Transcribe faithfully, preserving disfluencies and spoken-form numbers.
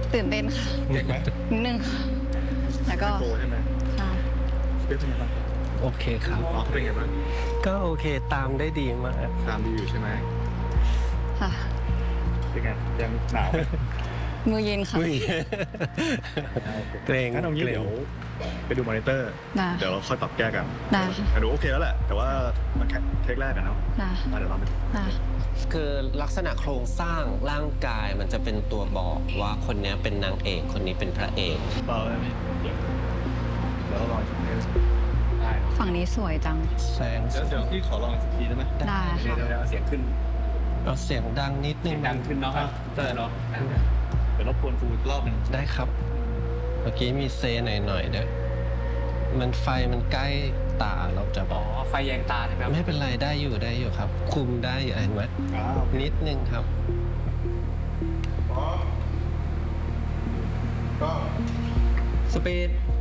ตื่นเต้นค่ะเก่งไหมนิดนึงค่ะแล้วก็โกใช่ไหมค่ะเป็นไงบ้างโอเคครับอ๋อเป็นไงบ้างก็โอเคตามได้ดีมากตามดีอยู่ใช่ไหมค่ะเป็นไงยังหนาวไหมมือเย็นค่ะอุ้ยเกรงงั้นเอางี้เกรเดี๋งยวไปดูมอนิเตอร์ได้เดี๋ยวเราค่อยปรับแก้กันได้ค่ะแต่ดูโอเคแล้วแหละ แต่ว่ามันแค่เทคแรกกันเนาะได้มาเดี๋ยวเราไปได้คือลักษณะโครงสร้างร่างกายมันจะเป็นตัวบอกว่าคนนี้เป็นนางเอกคนนี้เป็นพระเอกเบาเลยเดี๋ยวเราลองอีกทีได้ฝั่งนี้สวยจังแสงเดี๋ยวเดี๋ยวพี่ขอลองอีกทีได้ไหมได้ค่ะเดี๋ยวเดี๋ยวเสียงขึ้นเอาเสียงดังนิดนึงดังขึ้นเนาะเจอเนาะเดี๋ยวรบกวนครูอีกรอบหนึ่งได้ครับ เมื่อกี้มีเซหน่อยๆเด้อมันไฟมันใกล้ตาเราจะบอ๋ออก ไฟแยงตาใช่ไหมครับไม่เป็นไรได้อยู่ได้อยู่ครับ คุมได้อยู่เห็นไหมอ้าวนิดนึงครับก็สปีด